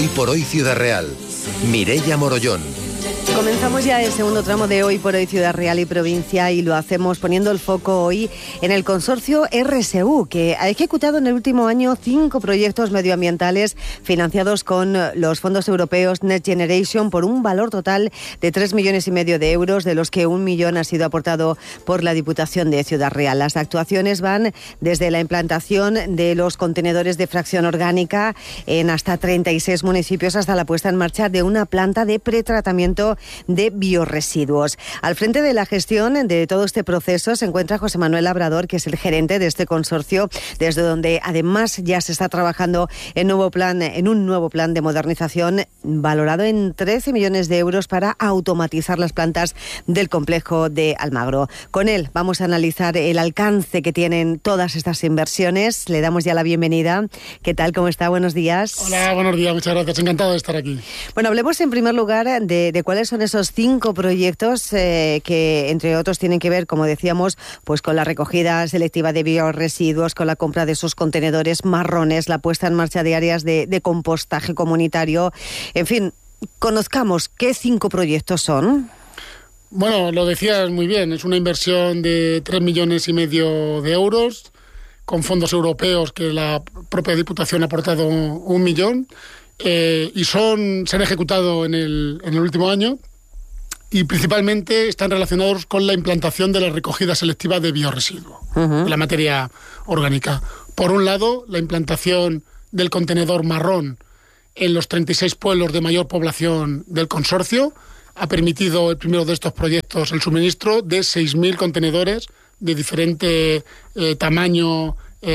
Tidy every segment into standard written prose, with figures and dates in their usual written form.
Hoy por Hoy Ciudad Real. Mireia Morollón. Comenzamos ya el segundo tramo de Hoy por Hoy Ciudad Real y Provincia, y lo hacemos poniendo el foco hoy en el consorcio RSU, que ha ejecutado en el último año 5 proyectos medioambientales financiados con los fondos europeos Next Generation por un valor total de 3,5 millones de euros, de los que 1 millón ha sido aportado por la Diputación de Ciudad Real. Las actuaciones van desde la implantación de los contenedores de fracción orgánica en hasta 36 municipios hasta la puesta en marcha de una planta de pretratamiento de biorresiduos. Al frente de la gestión de todo este proceso se encuentra José Manuel Labrador, que es el gerente de este consorcio, desde donde además ya se está trabajando en un nuevo plan de modernización valorado en 13 millones de euros para automatizar las plantas del complejo de Almagro. Con él vamos a analizar el alcance que tienen todas estas inversiones. Le damos ya la bienvenida. ¿Qué tal? ¿Cómo está? Buenos días. Hola, buenos días. Muchas gracias. Encantado de estar aquí. Bueno, hablemos en primer lugar de cuáles son esos 5 proyectos que, entre otros, tienen que ver, como decíamos, pues con la recogida selectiva de biorresiduos, con la compra de esos contenedores marrones, la puesta en marcha de áreas de compostaje comunitario. En fin, conozcamos qué 5 proyectos son. Bueno, lo decías muy bien, es una inversión de 3,5 millones de euros, con fondos europeos que la propia Diputación ha aportado 1 millón, y se han ejecutado en el último año, y principalmente están relacionados con la implantación de la recogida selectiva de biorresiduos, de la materia orgánica. Por un lado, la implantación del contenedor marrón en los 36 pueblos de mayor población del consorcio ha permitido, el primero de estos proyectos, el suministro de 6.000 contenedores de diferente tamaño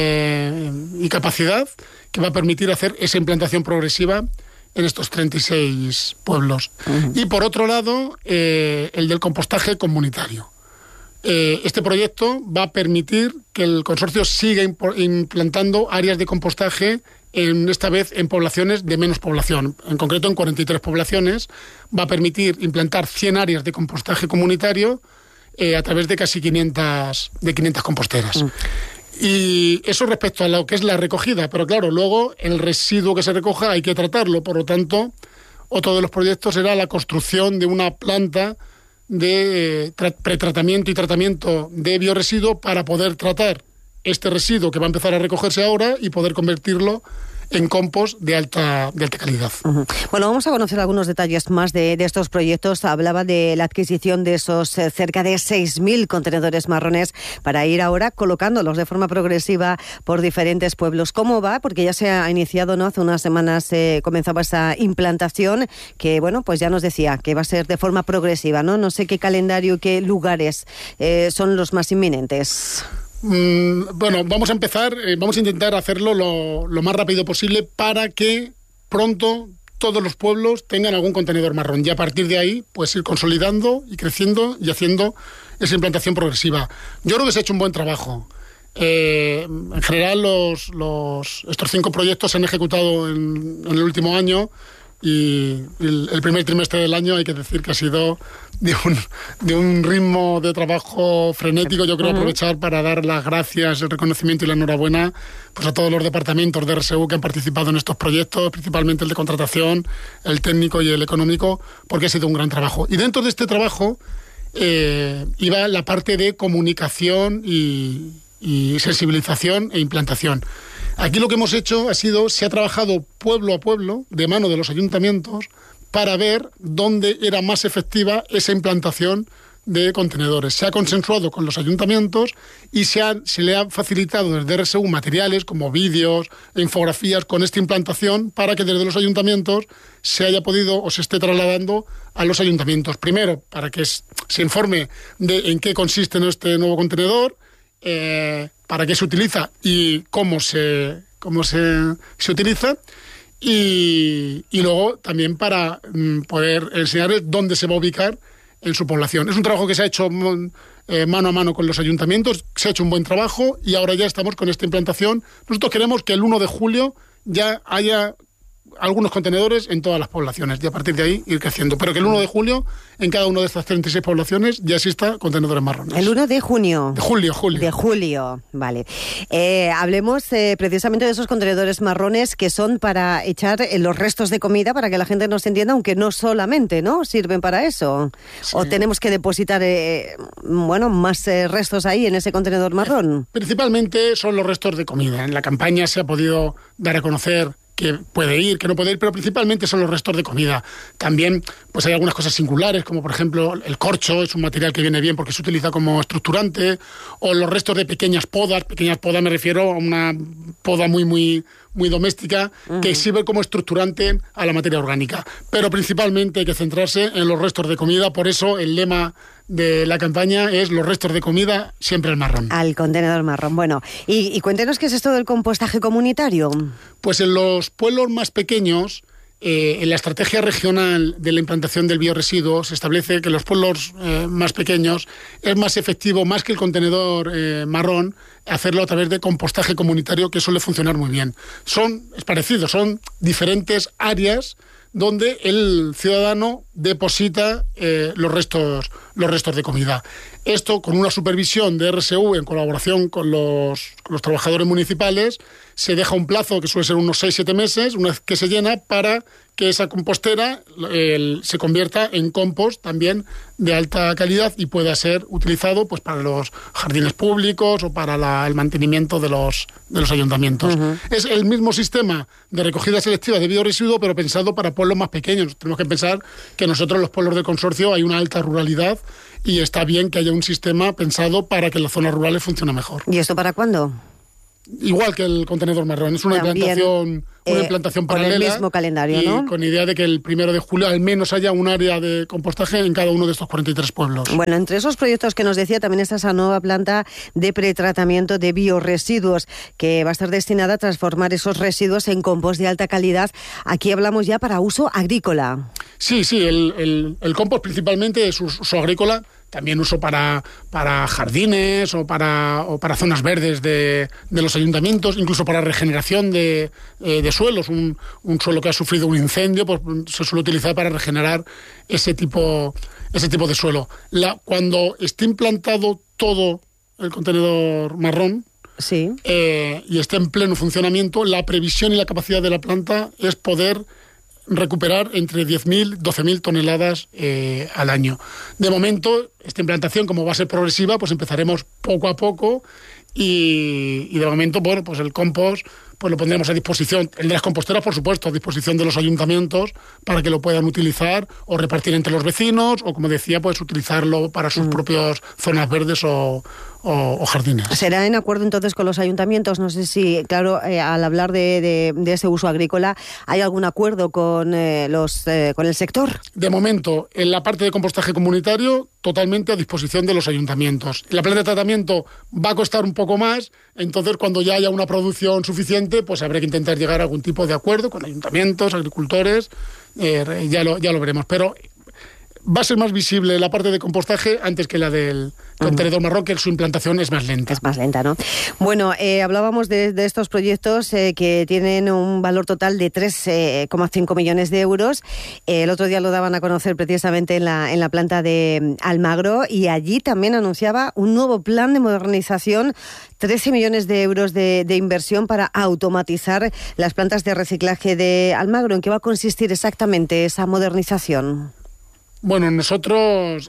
y capacidad, que va a permitir hacer esa implantación progresiva en estos 36 pueblos. Y por otro lado, el del compostaje comunitario. Este proyecto va a permitir que el consorcio siga implantando áreas de compostaje, esta vez en poblaciones de menos población, en concreto en 43 poblaciones. Va a permitir implantar 100 áreas de compostaje comunitario a través de casi 500 composteras. Y eso respecto a lo que es la recogida, pero claro, luego el residuo que se recoja hay que tratarlo. Por lo tanto, otro de los proyectos será la construcción de una planta de pretratamiento y tratamiento de biorresiduo para poder tratar este residuo que va a empezar a recogerse ahora y poder convertirlo en compost de alta calidad. Bueno, vamos a conocer algunos detalles más de estos proyectos. Hablaba de la adquisición de esos cerca de 6.000 contenedores marrones para ir ahora colocándolos de forma progresiva por diferentes pueblos. ¿Cómo va? Porque ya se ha iniciado, ¿no? Hace unas semanas comenzaba esa implantación que, bueno, pues ya nos decía que va a ser de forma progresiva, ¿no? No sé qué calendario, qué lugares son los más inminentes. Bueno, vamos a empezar, vamos a intentar hacerlo lo más rápido posible para que pronto todos los pueblos tengan algún contenedor marrón. Y a partir de ahí, pues ir consolidando y creciendo y haciendo esa implantación progresiva. Yo creo que se ha hecho un buen trabajo. En general, estos 5 proyectos se han ejecutado en el último año, y el primer trimestre del año hay que decir que ha sido de un ritmo de trabajo frenético. Yo creo aprovechar para dar las gracias, el reconocimiento y la enhorabuena pues a todos los departamentos de RSU que han participado en estos proyectos, principalmente el de contratación, el técnico y el económico, porque ha sido un gran trabajo. Y dentro de este trabajo iba la parte de comunicación y sensibilización e implantación. Aquí lo que hemos hecho se ha trabajado pueblo a pueblo, de mano de los ayuntamientos, para ver dónde era más efectiva esa implantación de contenedores. Se ha consensuado con los ayuntamientos y se le ha facilitado desde RSU materiales como vídeos e infografías con esta implantación para que desde los ayuntamientos se haya podido o se esté trasladando a los ayuntamientos. Primero, para que se informe de en qué consiste este nuevo contenedor, para qué se utiliza y cómo se utiliza, y luego también para poder enseñarles dónde se va a ubicar en su población. Es un trabajo que se ha hecho mano a mano con los ayuntamientos, se ha hecho un buen trabajo y ahora ya estamos con esta implantación. Nosotros queremos que el 1 de julio ya haya algunos contenedores en todas las poblaciones y a partir de ahí ir creciendo. Pero que el 1 de julio en cada una de estas 36 poblaciones ya exista contenedores marrones. El 1 de junio. De julio. De julio, vale. Hablemos precisamente de esos contenedores marrones que son para echar los restos de comida, para que la gente nos entienda, aunque no solamente, ¿no?, sirven para eso. Sí. ¿O tenemos que depositar más restos ahí en ese contenedor marrón? Principalmente son los restos de comida. En la campaña se ha podido dar a conocer que puede ir, que no puede ir, pero principalmente son los restos de comida. También pues hay algunas cosas singulares, como por ejemplo el corcho, es un material que viene bien porque se utiliza como estructurante, o los restos de pequeñas podas me refiero a una poda muy doméstica, que sirve como estructurante a la materia orgánica. Pero principalmente hay que centrarse en los restos de comida, por eso el lema de la campaña es los restos de comida siempre al marrón. Al contenedor marrón. Bueno, y cuéntenos qué es esto del compostaje comunitario. Pues en los pueblos más pequeños, en la estrategia regional de la implantación del biorresiduo se establece que en los pueblos más pequeños es más efectivo, más que el contenedor marrón, hacerlo a través de compostaje comunitario, que suele funcionar muy bien. Es parecido, son diferentes áreas donde el ciudadano deposita los restos de comida. Esto con una supervisión de RSU en colaboración con los trabajadores municipales. Se deja un plazo que suele ser unos 6-7 meses, una vez que se llena, para que esa compostera se convierta en compost también de alta calidad y pueda ser utilizado pues para los jardines públicos o para el mantenimiento de los ayuntamientos. Uh-huh. Es el mismo sistema de recogida selectiva de biorresiduo, pero pensado para pueblos más pequeños. Tenemos que pensar que nosotros, los pueblos del consorcio, hay una alta ruralidad y está bien que haya un sistema pensado para que las zonas rurales funcione mejor. ¿Y esto para cuándo? Igual que el contenedor marrón, es una implantación paralela. Con el mismo calendario, ¿no? Con idea de que el 1 de julio al menos haya un área de compostaje en cada uno de estos 43 pueblos. Bueno, entre esos proyectos que nos decía también está esa nueva planta de pretratamiento de biorresiduos que va a estar destinada a transformar esos residuos en compost de alta calidad. Aquí hablamos ya para uso agrícola. Sí, el compost principalmente es uso agrícola. También uso para jardines o para zonas verdes de los ayuntamientos, incluso para regeneración de suelos. Un suelo que ha sufrido un incendio, pues se suele utilizar para regenerar ese tipo de suelo. Cuando esté implantado todo el contenedor marrón, sí, y esté en pleno funcionamiento, la previsión y la capacidad de la planta es poder recuperar entre 10.000 y 12.000 toneladas al año. De momento, esta implantación, como va a ser progresiva, pues empezaremos poco a poco y de momento, bueno, pues el compost pues lo pondremos a disposición, el de las composteras, por supuesto, a disposición de los ayuntamientos para que lo puedan utilizar o repartir entre los vecinos o, como decía, pues utilizarlo para sus propias zonas verdes o jardines. ¿Será en acuerdo entonces con los ayuntamientos? No sé si, claro, al hablar de ese uso agrícola, ¿hay algún acuerdo con el sector? De momento, en la parte de compostaje comunitario, totalmente a disposición de los ayuntamientos. La planta de tratamiento va a costar un poco más, entonces cuando ya haya una producción suficiente, pues habrá que intentar llegar a algún tipo de acuerdo con ayuntamientos, agricultores, ya lo veremos. Pero va a ser más visible la parte de compostaje antes que la del contenedor marrón, que su implantación es más lenta. Es más lenta, ¿no? Bueno, hablábamos de estos proyectos que tienen un valor total de 3,5 millones de euros. El otro día lo daban a conocer precisamente en la planta de Almagro, y allí también anunciaba un nuevo plan de modernización, 13 millones de euros de inversión para automatizar las plantas de reciclaje de Almagro. ¿En qué va a consistir exactamente esa modernización? Bueno, nosotros,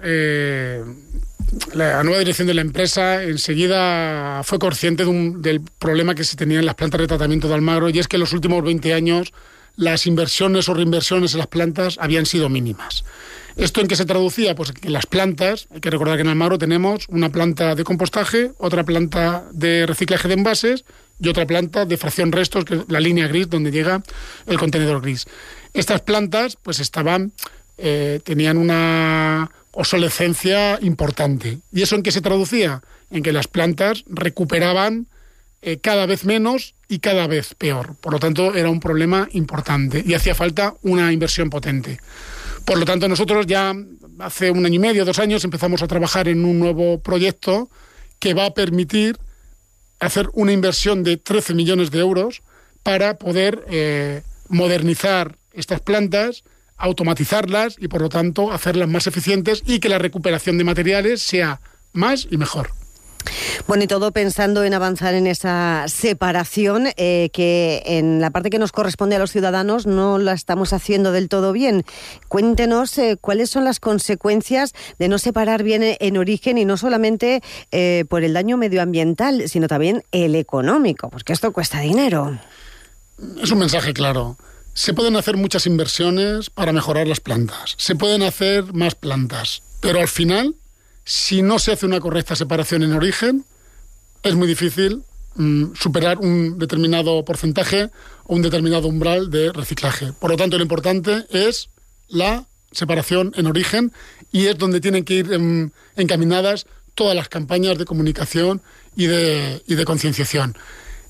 la nueva dirección de la empresa enseguida fue consciente del problema que se tenía en las plantas de tratamiento de Almagro, y es que en los últimos 20 años las inversiones o reinversiones en las plantas habían sido mínimas. ¿Esto en qué se traducía? Pues que las plantas, hay que recordar que en Almagro tenemos una planta de compostaje, otra planta de reciclaje de envases y otra planta de fracción restos, que es la línea gris donde llega el contenedor gris. Estas plantas pues tenían una obsolescencia importante. ¿Y eso en qué se traducía? En que las plantas recuperaban cada vez menos y cada vez peor. Por lo tanto, era un problema importante y hacía falta una inversión potente. Por lo tanto, nosotros ya hace 1 año y medio, 2 años, empezamos a trabajar en un nuevo proyecto que va a permitir hacer una inversión de 13 millones de euros para poder modernizar estas plantas, automatizarlas y, por lo tanto, hacerlas más eficientes y que la recuperación de materiales sea más y mejor. Bueno, y todo pensando en avanzar en esa separación que en la parte que nos corresponde a los ciudadanos no la estamos haciendo del todo bien. Cuéntenos cuáles son las consecuencias de no separar bien en origen y no solamente por el daño medioambiental, sino también el económico, porque esto cuesta dinero. Es un mensaje claro. Se pueden hacer muchas inversiones para mejorar las plantas, se pueden hacer más plantas, pero al final, si no se hace una correcta separación en origen, es muy difícil superar un determinado porcentaje o un determinado umbral de reciclaje. Por lo tanto, lo importante es la separación en origen y es donde tienen que ir encaminadas todas las campañas de comunicación y de concienciación.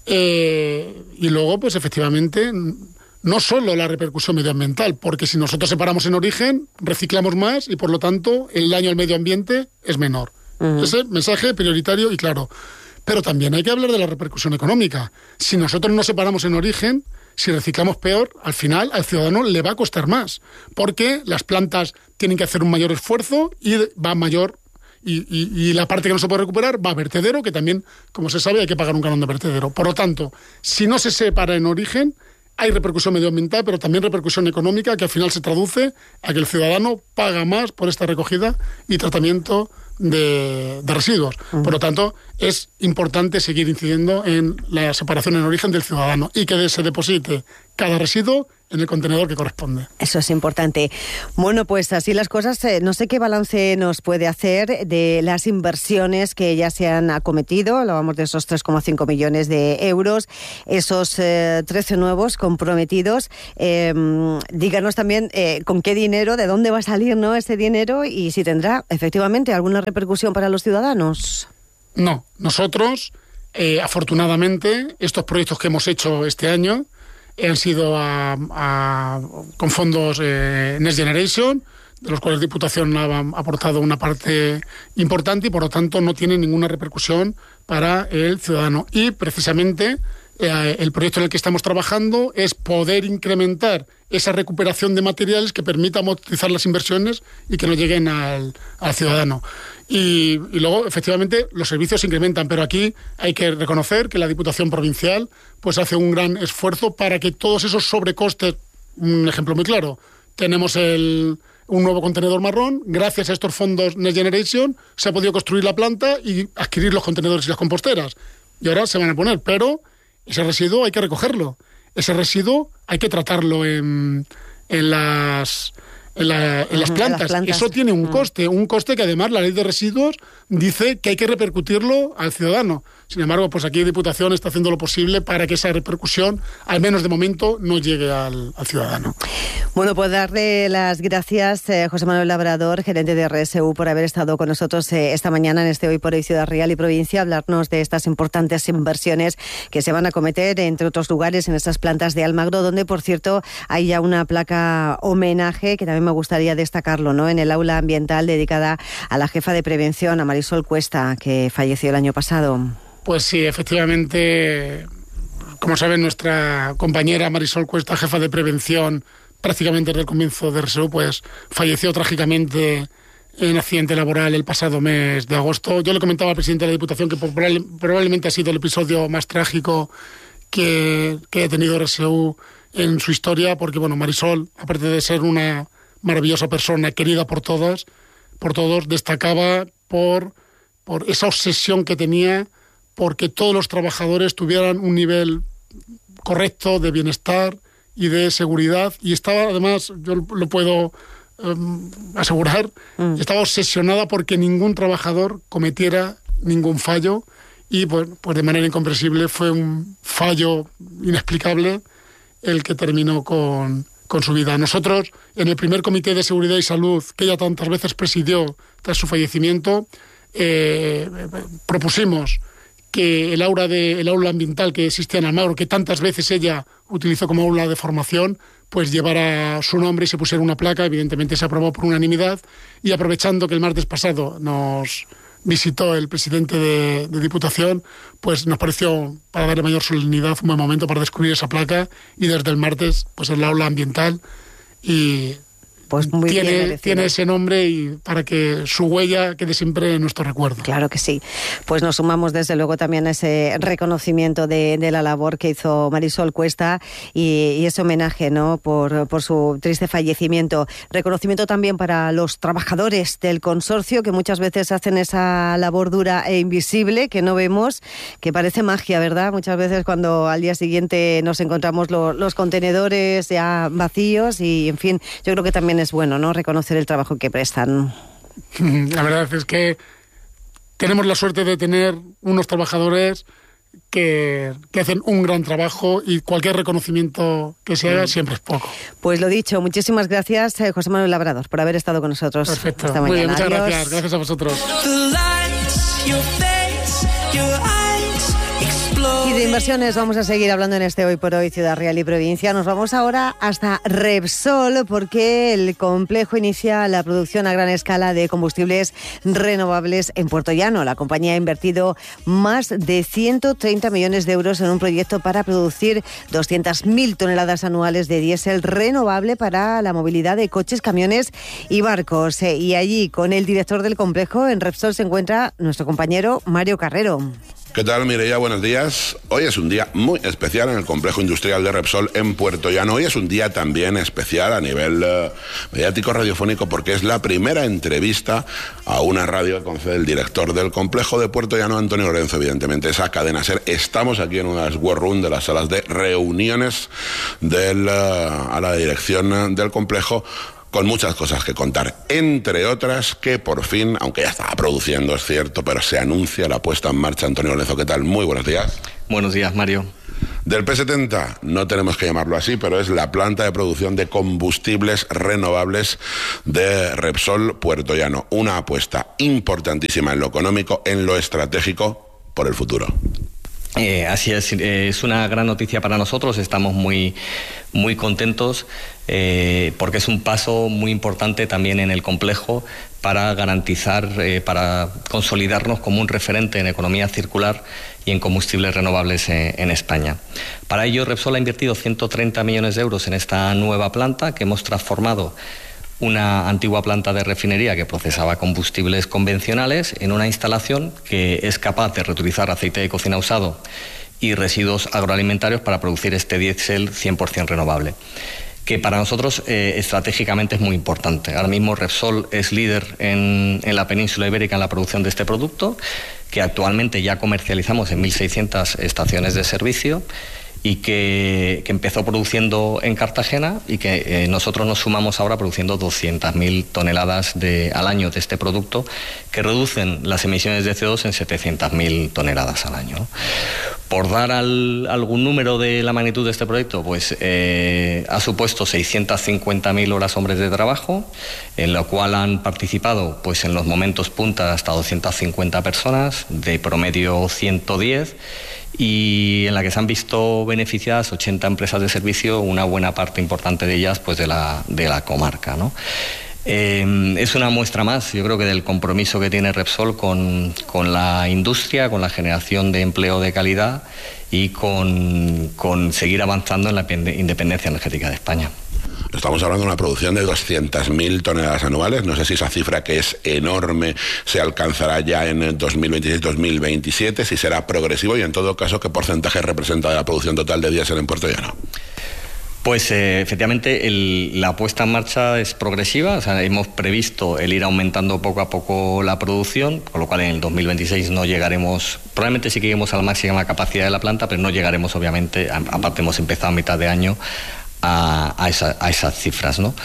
Y luego, pues efectivamente, no solo la repercusión medioambiental, porque si nosotros separamos en origen, reciclamos más y, por lo tanto, el daño al medio ambiente es menor. Ese mensaje prioritario y claro. Pero también hay que hablar de la repercusión económica. Si nosotros no separamos en origen, si reciclamos peor, al final al ciudadano le va a costar más, porque las plantas tienen que hacer un mayor esfuerzo y va mayor. Y la parte que no se puede recuperar va a vertedero, que también, como se sabe, hay que pagar un canon de vertedero. Por lo tanto, si no se separa en origen, hay repercusión medioambiental, pero también repercusión económica, que al final se traduce a que el ciudadano paga más por esta recogida y tratamiento de residuos. Por lo tanto, es importante seguir incidiendo en la separación en origen del ciudadano y que se deposite cada residuo en el contenedor que corresponde. Eso es importante. Bueno, pues así las cosas. No sé qué balance nos puede hacer de las inversiones que ya se han acometido. Hablábamos de esos 3,5 millones de euros, esos 13 nuevos comprometidos. Díganos también con qué dinero, de dónde va a salir, ¿no?, ese dinero y si tendrá efectivamente alguna repercusión para los ciudadanos. No, nosotros, afortunadamente, estos proyectos que hemos hecho este año han sido con fondos Next Generation, de los cuales Diputación ha aportado una parte importante y, por lo tanto, no tiene ninguna repercusión para el ciudadano. Y, precisamente, el proyecto en el que estamos trabajando es poder incrementar esa recuperación de materiales que permita amortizar las inversiones y que no lleguen al ciudadano. Y luego, efectivamente, los servicios se incrementan, pero aquí hay que reconocer que la Diputación Provincial pues hace un gran esfuerzo para que todos esos sobrecostes, un ejemplo muy claro, tenemos un nuevo contenedor marrón, gracias a estos fondos Next Generation se ha podido construir la planta y adquirir los contenedores y las composteras. Y ahora se van a poner, pero ese residuo hay que recogerlo, ese residuo hay que tratarlo en las plantas. Eso tiene un coste que además la ley de residuos dice que hay que repercutirlo al ciudadano. Sin embargo, pues aquí Diputación está haciendo lo posible para que esa repercusión, al menos de momento, no llegue al ciudadano. Bueno, pues darle las gracias, José Manuel Labrador, gerente de RSU, por haber estado con nosotros esta mañana en este Hoy por Hoy Ciudad Real y Provincia, hablarnos de estas importantes inversiones que se van a cometer, entre otros lugares, en estas plantas de Almagro, donde, por cierto, hay ya una placa homenaje que también me gustaría destacarlo, ¿no?, en el aula ambiental dedicada a la jefa de prevención, a Marisol Cuesta, que falleció el año pasado. Pues sí, efectivamente, como saben, nuestra compañera Marisol Cuesta, jefa de prevención, prácticamente desde el comienzo de RSU, pues falleció trágicamente en accidente laboral el pasado mes de agosto. Yo le comentaba al presidente de la Diputación que probablemente ha sido el episodio más trágico que ha tenido RSU en su historia, porque bueno, Marisol, aparte de ser una maravillosa persona, querida por todos, destacaba por esa obsesión que tenía porque todos los trabajadores tuvieran un nivel correcto de bienestar y de seguridad, y estaba, además, yo lo puedo asegurar, estaba obsesionada porque ningún trabajador cometiera ningún fallo, y pues de manera incomprensible fue un fallo inexplicable el que terminó con su vida. Nosotros, en el primer Comité de Seguridad y Salud, que ella tantas veces presidió tras su fallecimiento, propusimos que el aula ambiental que existía en Almagro, que tantas veces ella utilizó como aula de formación, pues llevara su nombre y se pusiera una placa. Evidentemente se aprobó por unanimidad, y aprovechando que el martes pasado nos visitó el presidente de Diputación, pues nos pareció, para darle mayor solemnidad, un buen momento para descubrir esa placa, y desde el martes pues el aula ambiental y pues muy tiene ese nombre, y para que su huella quede siempre en nuestro recuerdo. Claro que sí. Pues nos sumamos desde luego también a ese reconocimiento de la labor que hizo Marisol Cuesta y ese homenaje, ¿no?, por su triste fallecimiento. Reconocimiento también para los trabajadores del consorcio, que muchas veces hacen esa labor dura e invisible que no vemos, que parece magia, ¿verdad? Muchas veces cuando al día siguiente nos encontramos los contenedores ya vacíos, y en fin, yo creo que también es bueno, ¿no?, reconocer el trabajo que prestan. La verdad es que tenemos la suerte de tener unos trabajadores que hacen un gran trabajo, y cualquier reconocimiento que se haga siempre es poco. Pues lo dicho, muchísimas gracias, José Manuel Labrador, por haber estado con nosotros. Perfecto. Esta mañana. Muy bien, muchas Adiós. gracias. Gracias a vosotros. Y de inversiones vamos a seguir hablando en este Hoy por Hoy Ciudad Real y Provincia. Nos vamos ahora hasta Repsol, porque el complejo inicia la producción a gran escala de combustibles renovables en Puerto Llano. La compañía ha invertido más de 130 millones de euros en un proyecto para producir 200.000 toneladas anuales de diésel renovable para la movilidad de coches, camiones y barcos. Y allí, con el director del complejo en Repsol, se encuentra nuestro compañero Mario Carrero. ¿Qué tal, Mireia? Buenos días. Hoy es un día muy especial en el complejo industrial de Repsol en Puerto Llano. Hoy es un día también especial a nivel mediático radiofónico, porque es la primera entrevista a una radio que concede el director del complejo de Puerto Llano, Antonio Lorenzo, evidentemente esa cadena SER. Estamos aquí en unas war room de las salas de reuniones a la dirección del complejo, con muchas cosas que contar, entre otras que por fin, aunque ya estaba produciendo, es cierto, pero se anuncia la puesta en marcha. Antonio Lorenzo, ¿qué tal? Muy buenos días. Buenos días, Mario. Del P70, no tenemos que llamarlo así, pero es la planta de producción de combustibles renovables de Repsol Puerto Llano. Una apuesta importantísima en lo económico, en lo estratégico, por el futuro. Así es una gran noticia para nosotros, estamos muy contentos porque es un paso muy importante también en el complejo para garantizar, para consolidarnos como un referente en economía circular y en combustibles renovables en España. Para ello, Repsol ha invertido 130 millones de euros en esta nueva planta que hemos transformado una antigua planta de refinería que procesaba combustibles convencionales en una instalación que es capaz de reutilizar aceite de cocina usado y residuos agroalimentarios para producir este diésel 100% renovable, que para nosotros estratégicamente es muy importante. Ahora mismo Repsol es líder en la península ibérica en la producción de este producto, que actualmente ya comercializamos en 1.600 estaciones de servicio, y que empezó produciendo en Cartagena, y que nosotros nos sumamos ahora produciendo 200.000 toneladas al año de este producto, que reducen las emisiones de CO2 en 700.000 toneladas al año. Por dar algún número de la magnitud de este proyecto, pues ha supuesto 650.000 horas hombres de trabajo, en lo cual han participado, pues en los momentos punta, hasta 250 personas, de promedio 110, y en la que se han visto beneficiadas 80 empresas de servicio, una buena parte importante de ellas pues de la comarca, ¿no? Es una muestra más, yo creo, que del compromiso que tiene Repsol con la industria, con la generación de empleo de calidad y con seguir avanzando en la independencia energética de España. Estamos hablando de una producción de 200.000 toneladas anuales. No sé si esa cifra, que es enorme, se alcanzará ya en 2026-2027, si será progresivo, y en todo caso, ¿qué porcentaje representa de la producción total de diésel en Puerto Llano? Pues efectivamente la puesta en marcha es progresiva, o sea, hemos previsto el ir aumentando poco a poco la producción, con lo cual en el 2026 no llegaremos, probablemente sí que lleguemos a la máxima capacidad de la planta, pero no llegaremos, obviamente, aparte hemos empezado a mitad de año, a esas cifras, ¿no?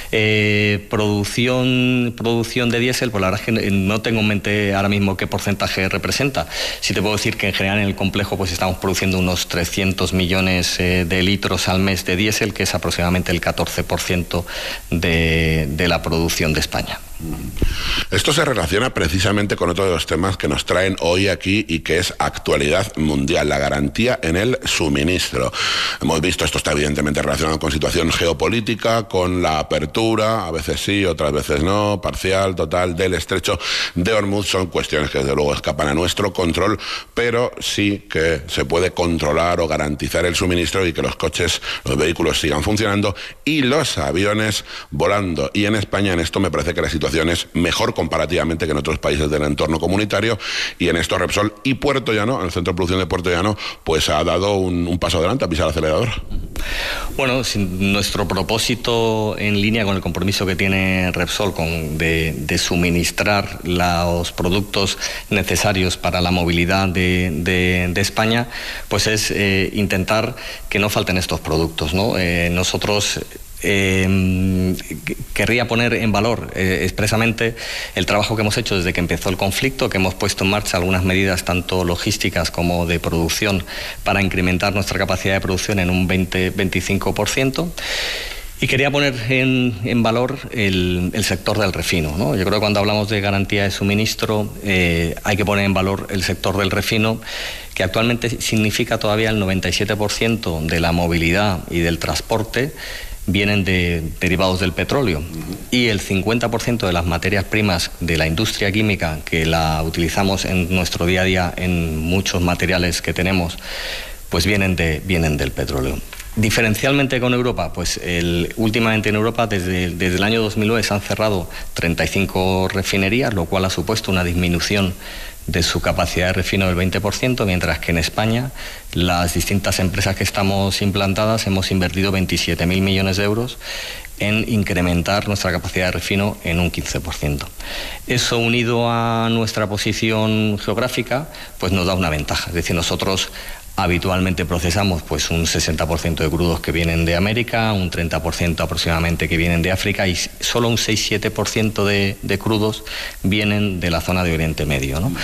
Producción de diésel, pues la verdad es que no tengo en mente ahora mismo qué porcentaje representa. Sí te puedo decir que en general en el complejo pues estamos produciendo unos 300 millones de litros al mes de diésel, que es aproximadamente el 14% de la producción de España. Esto se relaciona precisamente con otro de los temas que nos traen hoy aquí y que es actualidad mundial, la garantía en el suministro. Hemos visto, esto está evidentemente relacionado con situación geopolítica, con la apertura, a veces sí, otras veces no, parcial, total, del estrecho de Hormuz. Son cuestiones que desde luego escapan a nuestro control, pero sí que se puede controlar o garantizar el suministro y que los coches, los vehículos sigan funcionando y los aviones volando. Y en España en esto me parece que la situación es mejor comparativamente que en otros países del entorno comunitario, y en esto Repsol y Puerto Llano, el centro de producción de Puerto Llano, pues ha dado un paso adelante, a pisar el acelerador. Bueno, nuestro propósito en línea con el compromiso que tiene Repsol de suministrar los productos necesarios para la movilidad de España, pues es intentar que no falten estos productos, ¿no? Nosotros querría poner en valor expresamente el trabajo que hemos hecho desde que empezó el conflicto, que hemos puesto en marcha algunas medidas tanto logísticas como de producción para incrementar nuestra capacidad de producción en un 20-25%. Y quería poner en valor el sector del refino, ¿no? Yo creo que cuando hablamos de garantía de suministro hay que poner en valor el sector del refino, que actualmente significa todavía el 97% de la movilidad y del transporte vienen de derivados del petróleo, y el 50% de las materias primas de la industria química, que la utilizamos en nuestro día a día en muchos materiales que tenemos, pues vienen del petróleo. Diferencialmente con Europa, pues últimamente en Europa desde el año 2009 se han cerrado 35 refinerías, lo cual ha supuesto una disminución de su capacidad de refino del 20%, mientras que en España las distintas empresas que estamos implantadas hemos invertido 27.000 millones de euros en incrementar nuestra capacidad de refino en un 15%. Eso, unido a nuestra posición geográfica, pues nos da una ventaja. Es decir, nosotros habitualmente procesamos pues un 60% de crudos que vienen de América, un 30% aproximadamente que vienen de África, y solo un 6-7% de crudos vienen de la zona de Oriente Medio, ¿no?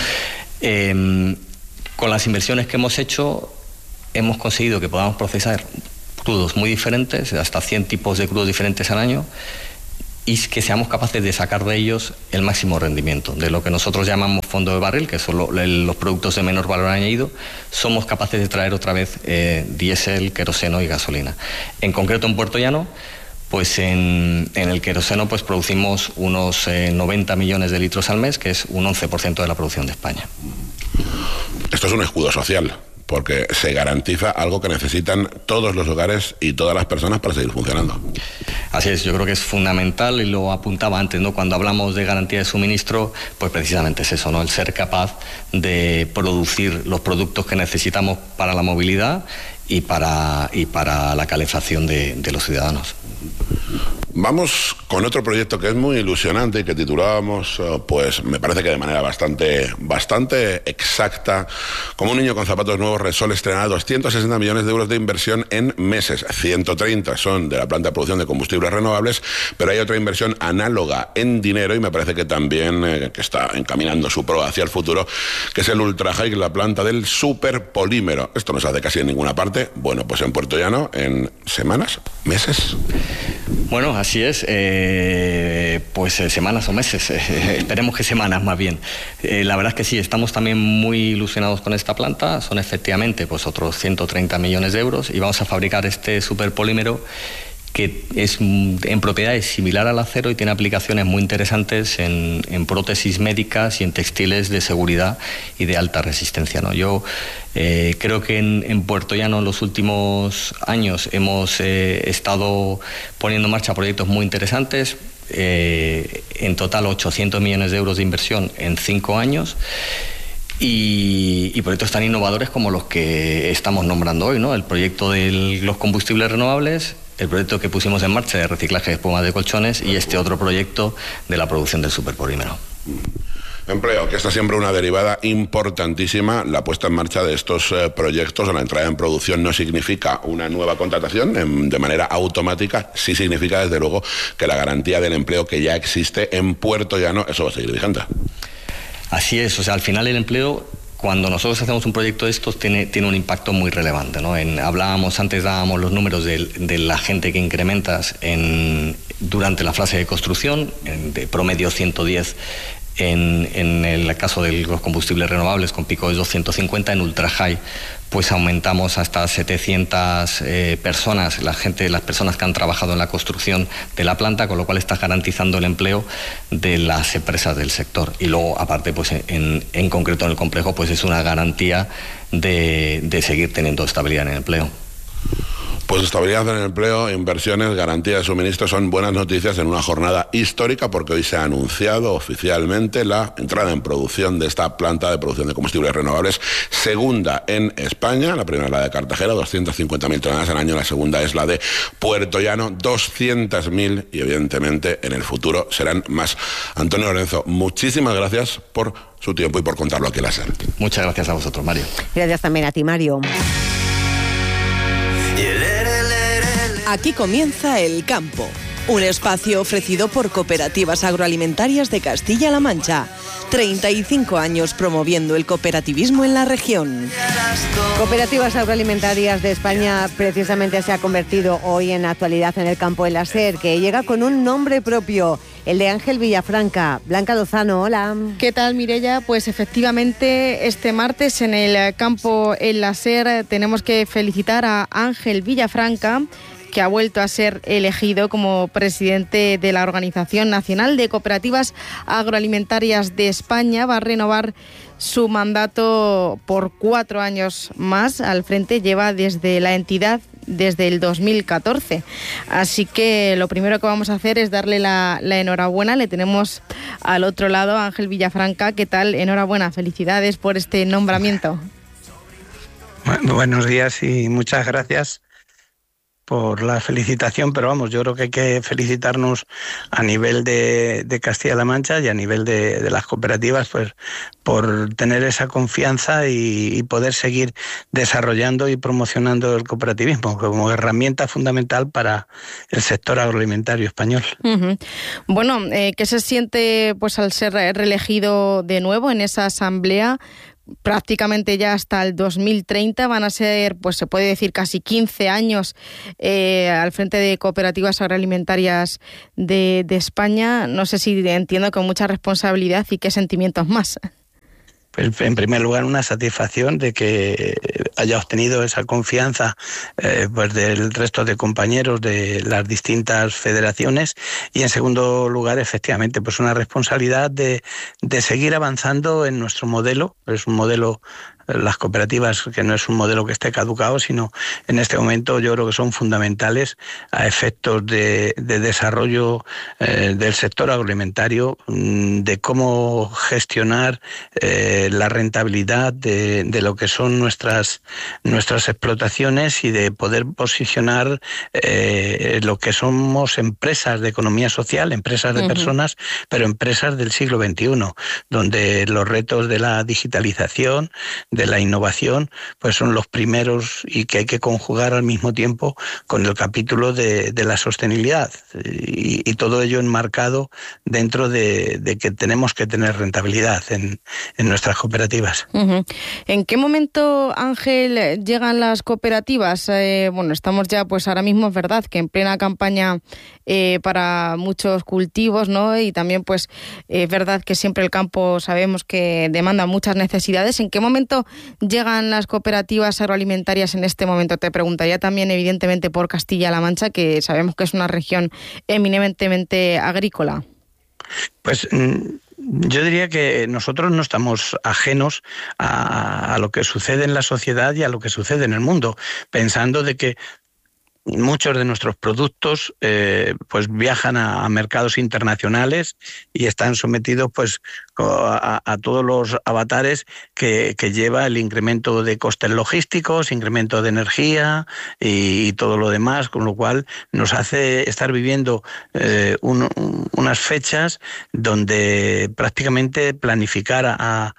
Con las inversiones que hemos hecho hemos conseguido que podamos procesar crudos muy diferentes, hasta 100 tipos de crudos diferentes al año, y que seamos capaces de sacar de ellos el máximo rendimiento. De lo que nosotros llamamos fondo de barril, que son los productos de menor valor añadido, somos capaces de traer otra vez diésel, queroseno y gasolina. En concreto en Puerto Llano, pues en el queroseno pues producimos unos 90 millones de litros al mes, que es un 11% de la producción de España. Esto es un escudo social, porque se garantiza algo que necesitan todos los hogares y todas las personas para seguir funcionando. Así es, yo creo que es fundamental, y lo apuntaba antes, ¿no? Cuando hablamos de garantía de suministro, pues precisamente es eso, ¿no? El ser capaz de producir los productos que necesitamos para la movilidad y para la calefacción de los ciudadanos. Vamos con otro proyecto que es muy ilusionante y que titulábamos, pues me parece que de manera bastante exacta, como un niño con zapatos nuevos. Repsol estrena 260 millones de euros de inversión en meses. 130 son de la planta de producción de combustibles renovables, pero hay otra inversión análoga en dinero, y me parece que también que está encaminando su proa hacia el futuro, que es el Ultra High, la planta del superpolímero. Esto no se hace casi en ninguna parte. Bueno, pues en Puerto Llano, en semanas, meses. Bueno, así es, pues semanas o meses, esperemos que semanas más bien. La verdad es que sí, estamos también muy ilusionados con esta planta. Son efectivamente pues otros 130 millones de euros, y vamos a fabricar este superpolímero que es en propiedades similar al acero y tiene aplicaciones muy interesantes en prótesis médicas y en textiles de seguridad y de alta resistencia, ¿no? Yo creo que en Puerto Llano en los últimos años hemos estado poniendo en marcha proyectos muy interesantes. En total 800 millones de euros de inversión en 5 años. Y proyectos tan innovadores como los que estamos nombrando hoy, ¿no? El proyecto de los combustibles renovables, el proyecto que pusimos en marcha de reciclaje de espumas de colchones, y este otro proyecto de la producción del superpolímero. Empleo, que está siempre una derivada importantísima. La puesta en marcha de estos proyectos o la entrada en producción no significa una nueva contratación de manera automática. Sí significa, desde luego, que la garantía del empleo que ya existe en Puerto Llano, eso va a seguir vigente. Así es, o sea, al final el empleo, cuando nosotros hacemos un proyecto de estos, tiene un impacto muy relevante, ¿no? Hablábamos antes, dábamos los números de la gente que incrementas durante la fase de construcción, de promedio 110 en el caso de los combustibles renovables, con pico de 250. En ultra high pues aumentamos hasta 700 personas, las personas que han trabajado en la construcción de la planta, con lo cual está garantizando el empleo de las empresas del sector. Y luego, aparte, pues en concreto en el complejo, pues es una garantía de seguir teniendo estabilidad en el empleo. Pues estabilidad en el empleo, inversiones, garantía de suministro son buenas noticias en una jornada histórica, porque hoy se ha anunciado oficialmente la entrada en producción de esta planta de producción de combustibles renovables, segunda en España. La primera es la de Cartagena, 250.000 toneladas al año. La segunda es la de Puerto Llano, 200.000, y evidentemente en el futuro serán más. Antonio Lorenzo, muchísimas gracias por su tiempo y por contarlo aquí en la SER. Muchas gracias a vosotros, Mario. Gracias también a ti, Mario. Aquí comienza El Campo, un espacio ofrecido por Cooperativas Agroalimentarias de Castilla-La Mancha. 35 años promoviendo el cooperativismo en la región. Cooperativas Agroalimentarias de España precisamente se ha convertido hoy en actualidad en El Campo de la SER, que llega con un nombre propio, el de Ángel Villafranca. Blanca Lozano, hola. ¿Qué tal, Mireia? Pues efectivamente este martes en El Campo en la SER tenemos que felicitar a Ángel Villafranca, que ha vuelto a ser elegido como presidente de la Organización Nacional de Cooperativas Agroalimentarias de España. Va a renovar su mandato por 4 años más al frente. Lleva desde la entidad desde el 2014. Así que lo primero que vamos a hacer es darle la enhorabuena. Le tenemos al otro lado a Ángel Villafranca. ¿Qué tal? Enhorabuena, felicidades por este nombramiento. Bueno, buenos días y muchas gracias por la felicitación, pero vamos, yo creo que hay que felicitarnos a nivel de Castilla-La Mancha y a nivel de las cooperativas, pues por tener esa confianza y poder seguir desarrollando y promocionando el cooperativismo como herramienta fundamental para el sector agroalimentario español. Uh-huh. Bueno, ¿qué se siente pues al ser reelegido de nuevo en esa asamblea? Prácticamente ya hasta el 2030 van a ser, pues se puede decir, casi 15 años al frente de Cooperativas Agroalimentarias de España. No sé si entiendo con mucha responsabilidad y qué sentimientos más. Pues en primer lugar, una satisfacción de que haya obtenido esa confianza pues del resto de compañeros de las distintas federaciones, y en segundo lugar, efectivamente, pues una responsabilidad de seguir avanzando en nuestro modelo. Es un modelo, las cooperativas, que no es un modelo que esté caducado, sino en este momento yo creo que son fundamentales a efectos de desarrollo del sector agroalimentario, de cómo gestionar la rentabilidad de lo que son nuestras explotaciones, y de poder posicionar lo que somos empresas de economía social, empresas de personas, pero empresas del siglo XXI, donde los retos de la digitalización, de la innovación, pues son los primeros, y que hay que conjugar al mismo tiempo con el capítulo de la sostenibilidad, y todo ello enmarcado dentro de que tenemos que tener rentabilidad en nuestras cooperativas. Uh-huh. ¿En qué momento, Ángel, llegan las cooperativas? Bueno, estamos ya, pues ahora mismo es verdad que en plena campaña para muchos cultivos, ¿no? Y también, pues, es verdad que siempre el campo sabemos que demanda muchas necesidades. ¿En qué momento llegan las cooperativas agroalimentarias en este momento? Te preguntaría también, evidentemente, por Castilla-La Mancha, que sabemos que es una región eminentemente agrícola. Pues yo diría que nosotros no estamos ajenos a lo que sucede en la sociedad y a lo que sucede en el mundo, pensando de que muchos de nuestros productos pues viajan a mercados internacionales y están sometidos pues a todos los avatares que lleva el incremento de costes logísticos, incremento de energía y todo lo demás, con lo cual nos hace estar viviendo unas fechas donde prácticamente planificar a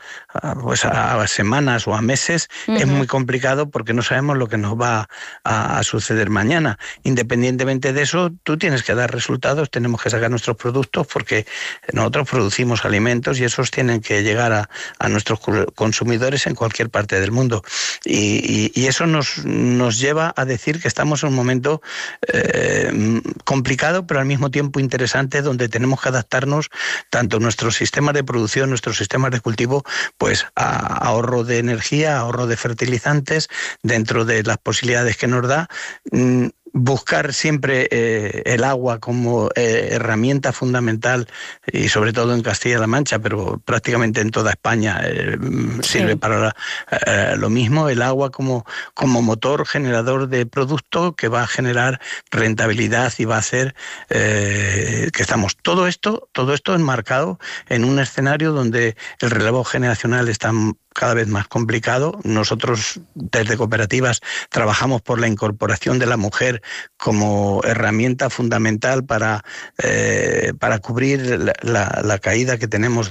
semanas o a meses es muy complicado, porque no sabemos lo que nos va a suceder mañana. Independientemente de eso, tú tienes que dar resultados, tenemos que sacar nuestros productos, porque nosotros producimos alimentos y esos tienen que llegar a nuestros consumidores en cualquier parte del mundo. Y eso nos lleva a decir que estamos en un momento complicado, pero al mismo tiempo interesante, donde tenemos que adaptarnos tanto nuestros sistemas de producción, nuestros sistemas de cultivo, pues a ahorro de energía, ahorro de fertilizantes, dentro de las posibilidades que nos da. Buscar siempre el agua como herramienta fundamental, y sobre todo en Castilla-La Mancha, pero prácticamente en toda España sirve para lo mismo, el agua como motor generador de producto que va a generar rentabilidad y va a hacer que estamos todo esto enmarcado en un escenario donde el relevo generacional está cada vez más complicado. Nosotros desde cooperativas trabajamos por la incorporación de la mujer como herramienta fundamental para cubrir la caída que tenemos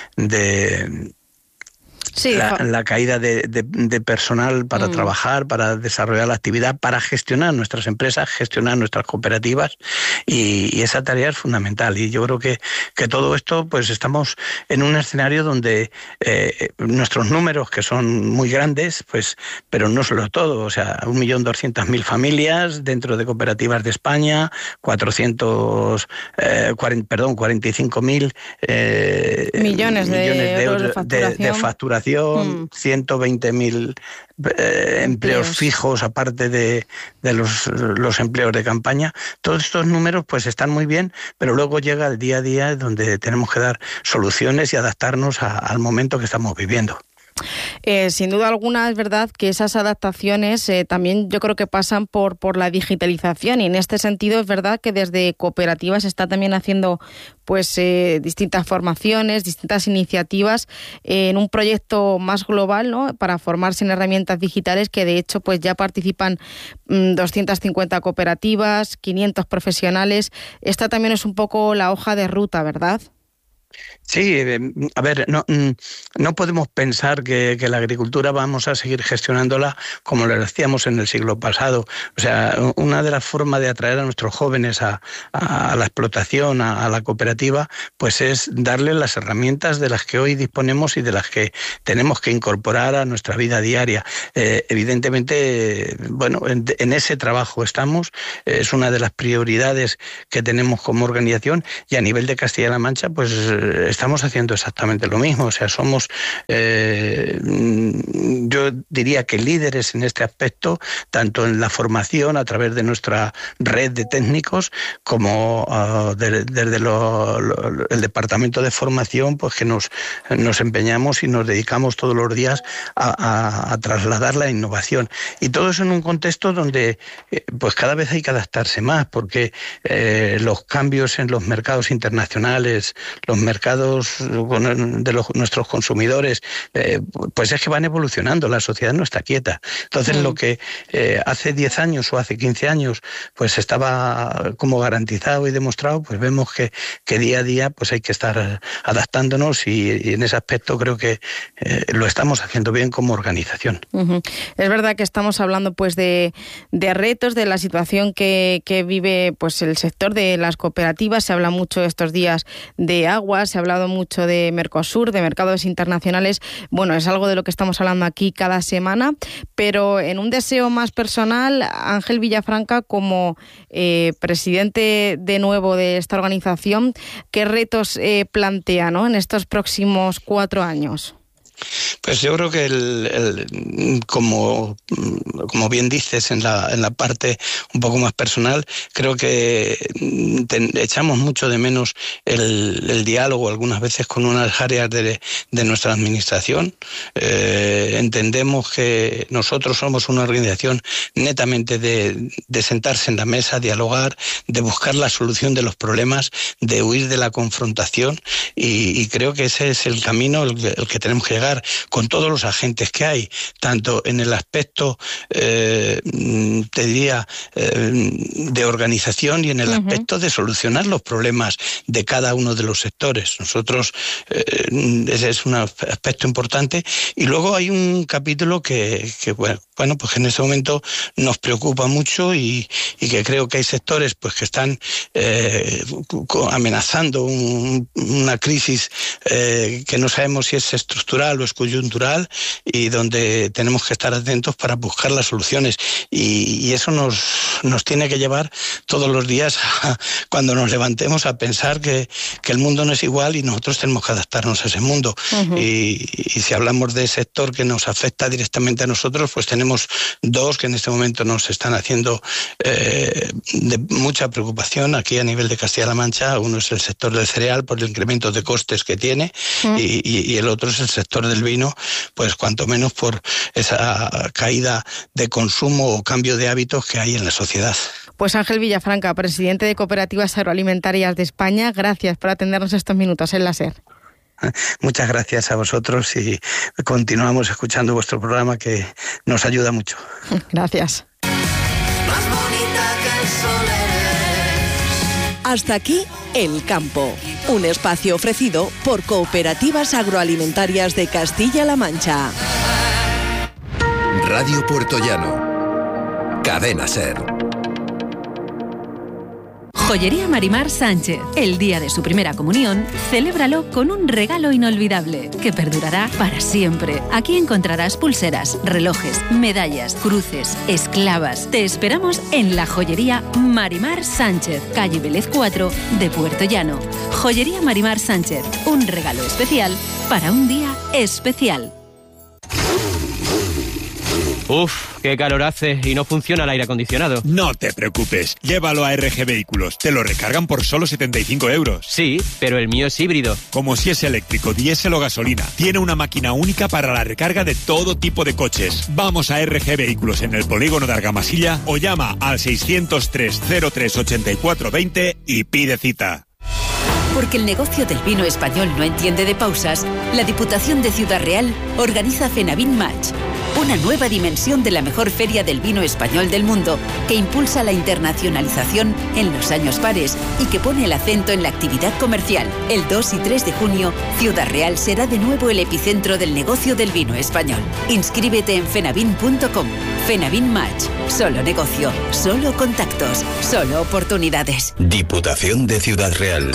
la caída de personal para trabajar, para desarrollar la actividad, para gestionar nuestras empresas, gestionar nuestras cooperativas, y esa tarea es fundamental. Y yo creo que todo esto, pues estamos en un escenario donde nuestros números, que son muy grandes, pues, pero no solo todo, o sea, 1.200.000 familias dentro de cooperativas de España, 45.000 millones de euros de facturación. 120.000 empleos fijos, aparte de los empleos de campaña. Todos estos números pues están muy bien, pero luego llega el día a día donde tenemos que dar soluciones y adaptarnos al momento que estamos viviendo. Sin duda alguna es verdad que esas adaptaciones también yo creo que pasan por la digitalización, y en este sentido es verdad que desde cooperativas se está también haciendo pues distintas formaciones, distintas iniciativas en un proyecto más global, ¿no?, para formarse en herramientas digitales, que de hecho pues ya participan 250 cooperativas, 500 profesionales. Esta también es un poco la hoja de ruta, ¿verdad? Sí, a ver, no podemos pensar que la agricultura vamos a seguir gestionándola como lo hacíamos en el siglo pasado. O sea, una de las formas de atraer a nuestros jóvenes a la explotación, a la cooperativa, pues es darles las herramientas de las que hoy disponemos y de las que tenemos que incorporar a nuestra vida diaria. Evidentemente, bueno, en ese trabajo estamos, es una de las prioridades que tenemos como organización, y a nivel de Castilla-La Mancha, pues estamos haciendo exactamente lo mismo. O sea, somos, yo diría que líderes en este aspecto, tanto en la formación a través de nuestra red de técnicos, como desde el departamento de formación, pues que nos empeñamos y nos dedicamos todos los días a trasladar la innovación. Y todo eso en un contexto donde pues cada vez hay que adaptarse más, porque los cambios en los mercados internacionales, los mercados de nuestros consumidores, pues es que van evolucionando, la sociedad no está quieta. Entonces lo que hace 10 años o hace 15 años pues estaba como garantizado y demostrado, pues vemos que día a día pues hay que estar adaptándonos, y en ese aspecto creo que lo estamos haciendo bien como organización. Uh-huh. Es verdad que estamos hablando pues de retos, de la situación que vive pues el sector de las cooperativas. Se habla mucho estos días de agua, se ha hablado mucho de Mercosur, de mercados internacionales. Bueno, es algo de lo que estamos hablando aquí cada semana, pero en un deseo más personal, Ángel Villafranca, como presidente de nuevo de esta organización, ¿qué retos plantea, ¿no?, en estos próximos 4 años? Pues yo creo que como bien dices, en la parte un poco más personal, creo que echamos mucho de menos el diálogo algunas veces con unas áreas de nuestra administración. Entendemos que nosotros somos una organización netamente de sentarse en la mesa, dialogar, de buscar la solución de los problemas, de huir de la confrontación, y creo que ese es el camino el que tenemos que llegar con todos los agentes que hay, tanto en el aspecto, te diría, de organización, y en el aspecto de solucionar los problemas de cada uno de los sectores. Nosotros, ese es un aspecto importante. Y luego hay un capítulo que bueno, pues en este momento nos preocupa mucho, y que creo que hay sectores pues que están amenazando una crisis que no sabemos si es estructural puntual o es coyuntural y donde tenemos que estar atentos para buscar las soluciones. Y eso nos tiene que llevar todos los días, cuando nos levantemos, a pensar que el mundo no es igual y nosotros tenemos que adaptarnos a ese mundo. Y si hablamos de sector que nos afecta directamente a nosotros, pues tenemos dos que en este momento nos están haciendo de mucha preocupación aquí a nivel de Castilla-La Mancha. Uno es el sector del cereal por el incremento de costes que tiene y el otro es el sector del vino, pues cuanto menos por esa caída de consumo o cambio de hábitos que hay en la sociedad. Pues Ángel Villafranca, presidente de Cooperativas Agroalimentarias de España, gracias por atendernos estos minutos en la SER. Muchas gracias a vosotros y continuamos escuchando vuestro programa, que nos ayuda mucho. Gracias. Más bonita que el sol eres. Hasta aquí El Campo, un espacio ofrecido por Cooperativas Agroalimentarias de Castilla-La Mancha. Radio Puertollano. Cadena SER. Joyería Marimar Sánchez. El día de su primera comunión, celébralo con un regalo inolvidable que perdurará para siempre. Aquí encontrarás pulseras, relojes, medallas, cruces, esclavas. Te esperamos en la Joyería Marimar Sánchez, calle Vélez 4 de Puertollano. Joyería Marimar Sánchez, un regalo especial para un día especial. Uf, qué calor hace y no funciona el aire acondicionado. No te preocupes, llévalo a RG Vehículos. Te lo recargan por solo 75 euros. Sí, pero el mío es híbrido. Como si es eléctrico, diésel o gasolina. Tiene una máquina única para la recarga de todo tipo de coches. Vamos a RG Vehículos en el polígono de Argamasilla o llama al 603 03 84 20 y pide cita. Porque el negocio del vino español no entiende de pausas, la Diputación de Ciudad Real organiza Fenavin Match, una nueva dimensión de la mejor feria del vino español del mundo, que impulsa la internacionalización en los años pares y que pone el acento en la actividad comercial. El 2 y 3 de junio, Ciudad Real será de nuevo el epicentro del negocio del vino español. Inscríbete en fenavin.com. Fenavin Match. Solo negocio, solo contactos, solo oportunidades. Diputación de Ciudad Real.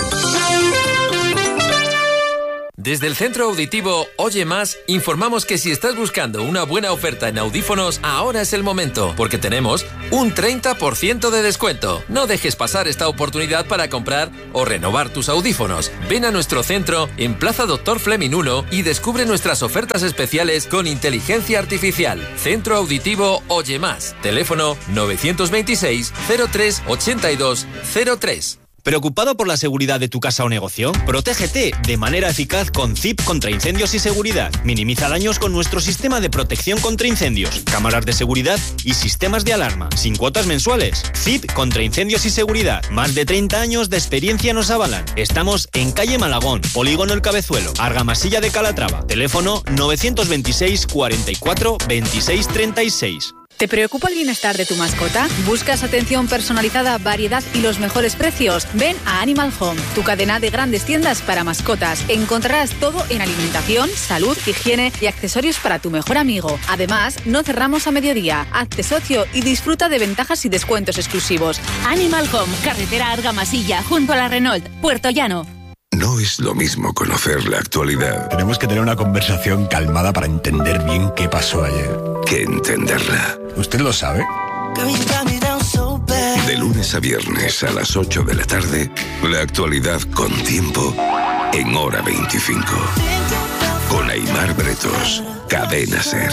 Desde el Centro Auditivo Oye Más, informamos que si estás buscando una buena oferta en audífonos, ahora es el momento, porque tenemos un 30% de descuento. No dejes pasar esta oportunidad para comprar o renovar tus audífonos. Ven a nuestro centro en Plaza Dr. Fleming 1 y descubre nuestras ofertas especiales con inteligencia artificial. Centro Auditivo Oye Más. Teléfono 926 03 82 03. ¿Preocupado por la seguridad de tu casa o negocio? Protégete de manera eficaz con CIP contra incendios y seguridad. Minimiza daños con nuestro sistema de protección contra incendios, cámaras de seguridad y sistemas de alarma, sin cuotas mensuales. CIP contra incendios y seguridad. Más de 30 años de experiencia nos avalan. Estamos en calle Malagón, Polígono El Cabezuelo, Argamasilla de Calatrava. Teléfono 926 44 26 36. ¿Te preocupa el bienestar de tu mascota? ¿Buscas atención personalizada, variedad y los mejores precios? Ven a Animal Home, tu cadena de grandes tiendas para mascotas. Encontrarás todo en alimentación, salud, higiene y accesorios para tu mejor amigo. Además, no cerramos a mediodía. Hazte socio y disfruta de ventajas y descuentos exclusivos. Animal Home, carretera Argamasilla, junto a la Renault, Puertollano. No es lo mismo conocer la actualidad. Tenemos que tener una conversación calmada para entender bien qué pasó ayer. Que entenderla. ¿Usted lo sabe? De lunes a viernes a las 8 de la tarde, la actualidad con tiempo en Hora 25. Con Aimar Bretos, Cadena SER.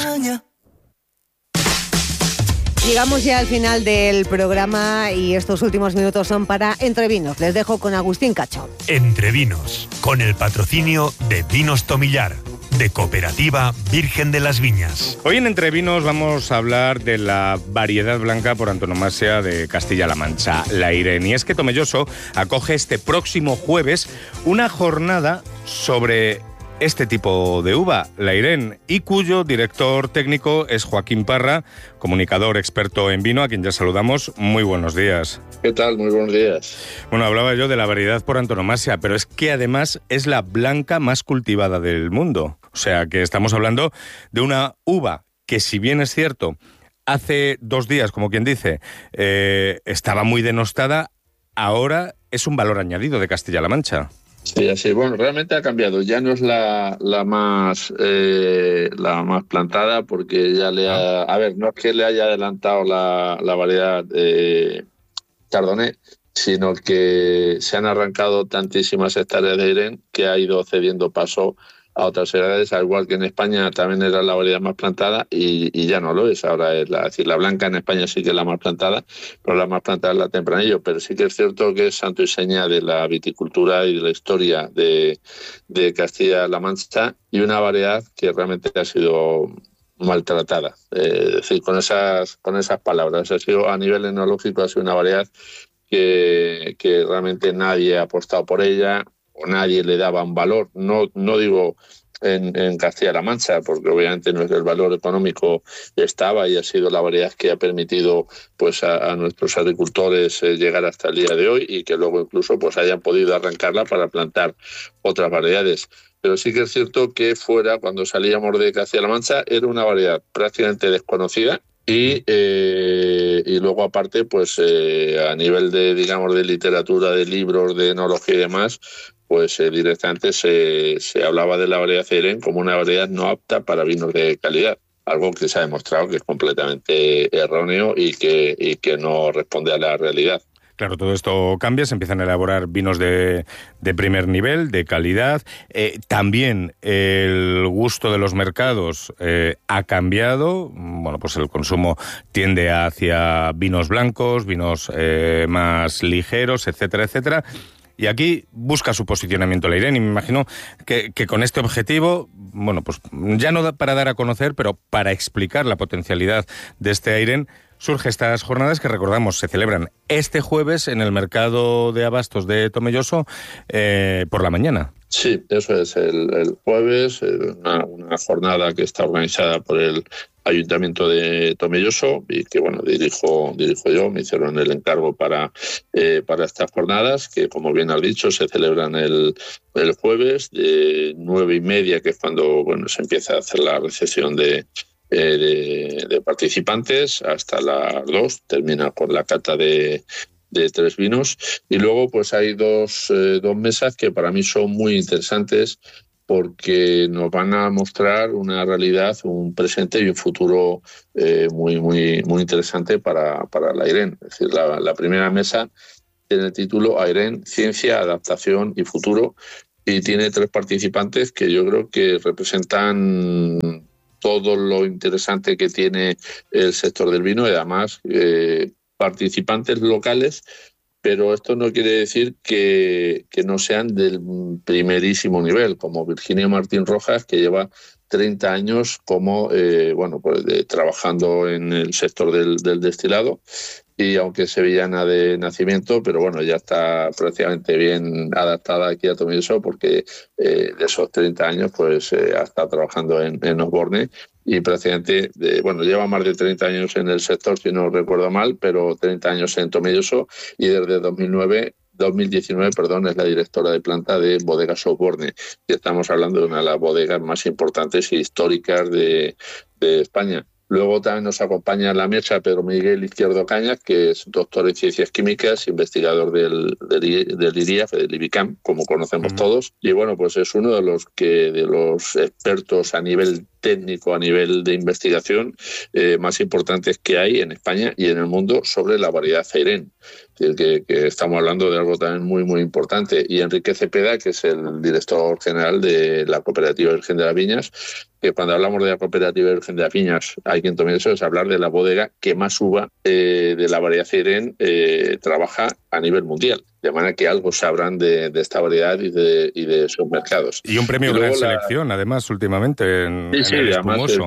Llegamos ya al final del programa y estos últimos minutos son para Entre Vinos. Les dejo con Agustín Cacho. Entre Vinos, con el patrocinio de Vinos Tomillar, de Cooperativa Virgen de las Viñas. Hoy en Entre Vinos vamos a hablar de la variedad blanca por antonomasia de Castilla-La Mancha, la Irene. Y es que Tomelloso acoge este próximo jueves una jornada sobre este tipo de uva, la Irene, y cuyo director técnico es Joaquín Parra, comunicador experto en vino, a quien ya saludamos. Muy buenos días. ¿Qué tal? Muy buenos días. Bueno, hablaba yo de la variedad por antonomasia, pero es que además es la blanca más cultivada del mundo. O sea, que estamos hablando de una uva que, si bien es cierto, hace 2 días, como quien dice, estaba muy denostada, ahora es un valor añadido de Castilla-La Mancha. Sí, así. Bueno, realmente ha cambiado. Ya no es la más plantada, porque ya le ha... A ver, no es que le haya adelantado la variedad Chardonnay, sino que se han arrancado tantísimas hectáreas de Irene que ha ido cediendo paso a otras variedades, al igual que en España también era la variedad más plantada y ya no lo es. Ahora es la blanca en España sí que es la más plantada, pero la más plantada es la Tempranillo. Pero sí que es cierto que es santo y seña de la viticultura y de la historia de Castilla-La Mancha, y una variedad que realmente ha sido maltratada. Es decir, con esas palabras, ha sido, a nivel enológico, ha sido una variedad que realmente nadie ha apostado por ella, o nadie le daba un valor. No digo en Castilla-La Mancha, porque obviamente no es el valor económico, estaba y ha sido la variedad que ha permitido pues a nuestros agricultores llegar hasta el día de hoy, y que luego incluso pues hayan podido arrancarla para plantar otras variedades. Pero sí que es cierto que fuera, cuando salíamos de Castilla-La Mancha, era una variedad prácticamente desconocida. Y luego aparte, pues a nivel de, digamos, de literatura, de libros, de enología y demás, pues directamente se hablaba de la variedad Irene como una variedad no apta para vinos de calidad. Algo que se ha demostrado que es completamente erróneo y que no responde a la realidad. Claro, todo esto cambia, se empiezan a elaborar vinos de primer nivel, de calidad. También el gusto de los mercados ha cambiado. Bueno, pues el consumo tiende hacia vinos blancos, vinos más ligeros, etcétera, etcétera. Y aquí busca su posicionamiento la Irene, y me imagino que con este objetivo, bueno, pues ya no para dar a conocer, pero para explicar la potencialidad de este Irene, surge estas jornadas que, recordamos, se celebran este jueves en el mercado de abastos de Tomelloso por la mañana. Sí, eso es, el jueves, una jornada que está organizada por el Ayuntamiento de Tomelloso y que, bueno, dirijo yo. Me hicieron el encargo para estas jornadas, que, como bien has dicho, se celebran el jueves de 9:30, que es cuando, bueno, se empieza a hacer la recepción de participantes, hasta las 2, termina con la cata de 3 vinos, y luego pues hay dos mesas que para mí son muy interesantes, porque nos van a mostrar una realidad, un presente y un futuro muy, muy, muy interesante para la Irene. Es decir, la primera mesa tiene el título Irene, Ciencia, Adaptación y Futuro, y tiene 3 participantes que yo creo que representan todo lo interesante que tiene el sector del vino, y además participantes locales, pero esto no quiere decir que no sean del primerísimo nivel, como Virginia Martín Rojas, que lleva 30 años como trabajando en el sector del destilado, y aunque es sevillana de nacimiento, pero bueno, ya está prácticamente bien adaptada aquí a Tomelloso, porque de esos 30 años pues ha estado trabajando en Osborne, y prácticamente, lleva más de 30 años en el sector, si no recuerdo mal, pero 30 años en Tomelloso, y desde 2019, es la directora de planta de Bodegas Osborne, y estamos hablando de una de las bodegas más importantes e históricas de España. Luego también nos acompaña en la mesa Pedro Miguel Izquierdo Cañas, que es doctor en Ciencias Químicas, investigador del IRIAF, del IBICAM, como conocemos todos. Y bueno, pues es uno de los expertos a nivel técnico, a nivel de investigación, más importantes que hay en España y en el mundo sobre la variedad Irene. Es decir, que estamos hablando de algo también muy, muy importante. Y Enrique Cepeda, que es el director general de la Cooperativa Virgen de las Viñas, que cuando hablamos de la Cooperativa Virgen de las Viñas, hay que entender eso, es hablar de la bodega que más uva de la variedad Irene trabaja a nivel mundial. De manera que algo sabrán de esta variedad y de sus mercados. Y un premio Gran Selección, además, últimamente, en el espumoso.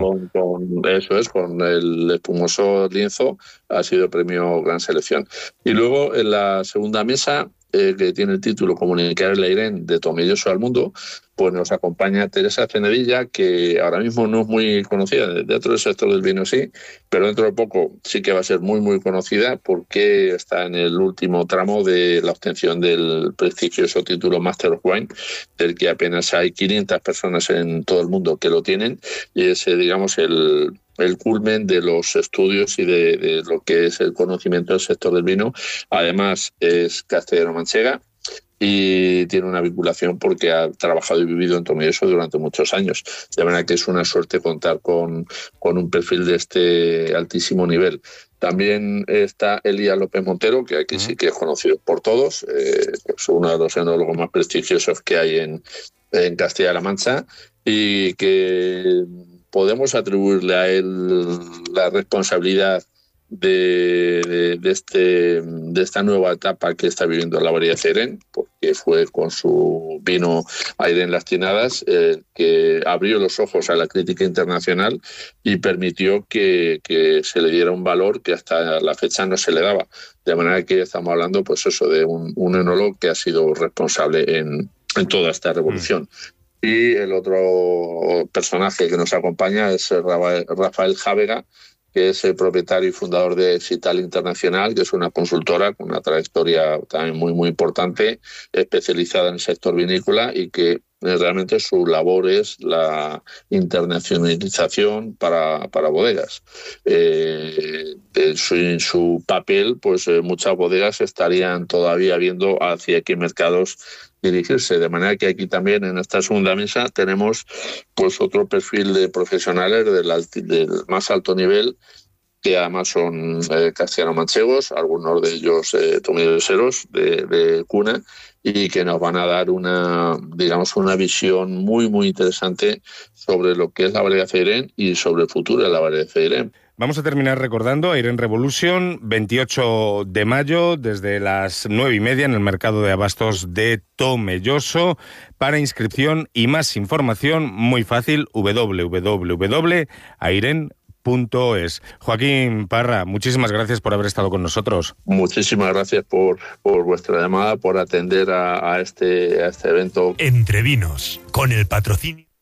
Con el espumoso lienzo ha sido premio Gran Selección. Y luego, en la segunda mesa, que tiene el título Comunicar la Irene de Tomelloso al Mundo, pues nos acompaña Teresa Cenedilla, que ahora mismo no es muy conocida dentro del sector del vino, sí, pero dentro de poco sí que va a ser muy, muy conocida, porque está en el último tramo de la obtención del prestigioso título Master of Wine, del que apenas hay 500 personas en todo el mundo que lo tienen, y es, digamos, el culmen de los estudios y de lo que es el conocimiento del sector del vino. Además, es castellano-manchega, y tiene una vinculación porque ha trabajado y vivido en Tomelloso durante muchos años. De manera que es una suerte contar con un perfil de este altísimo nivel. También está Elías López Montero, que aquí sí que es conocido por todos, es uno de los enólogos más prestigiosos que hay en Castilla-La Mancha, y que podemos atribuirle a él la responsabilidad de esta nueva etapa que está viviendo la variedad Airén, porque fue con su vino Airén Las Tinadas que abrió los ojos a la crítica internacional y permitió que se le diera un valor que hasta la fecha no se le daba. De manera que estamos hablando, pues eso, de un enólogo que ha sido responsable en toda esta revolución. Y el otro personaje que nos acompaña es Rafael Jávega, que es el propietario y fundador de Cital Internacional, que es una consultora con una trayectoria también muy, muy importante, especializada en el sector vinícola, y que realmente su labor es la internacionalización para bodegas. En su papel, pues muchas bodegas estarían todavía viendo hacia qué mercados dirigirse, de manera que aquí también en esta segunda mesa tenemos pues otro perfil de profesionales del más alto nivel, que además son castellano-manchegos, algunos de ellos tomelloseros de cuna, y que nos van a dar una visión muy, muy interesante sobre lo que es la variedad Airén y sobre el futuro de la variedad Airén. Vamos a terminar recordando Airén Revolution, 28 de mayo, desde las 9:30 en el mercado de abastos de Tomelloso. Para inscripción y más información, muy fácil, www.airen.es. Joaquín Parra, muchísimas gracias por haber estado con nosotros. Muchísimas gracias por vuestra llamada, por atender a este evento. Entre Vinos, con el patrocinio.